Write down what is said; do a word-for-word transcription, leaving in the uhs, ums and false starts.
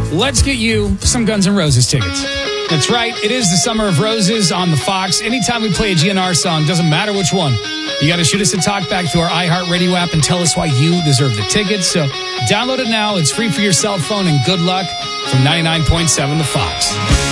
let's get you some Guns N' Roses tickets. That's right. It is the Summer of Roses on the Fox. Anytime we play a G N R song, doesn't matter which one, you got to shoot us a talk back through our iHeartRadio app and tell us why you deserve the tickets. So download it now. It's free for your cell phone, and good luck from ninety-nine point seven The Fox.